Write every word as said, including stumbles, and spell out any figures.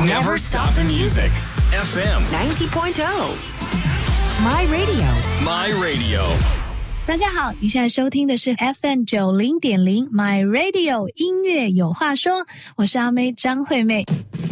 Never stop the music. F M ninety point oh My Radio My Radio。 大家好，你现在收听的是 F M 九零点零 My Radio 音乐有话说，我是阿妹张惠妹。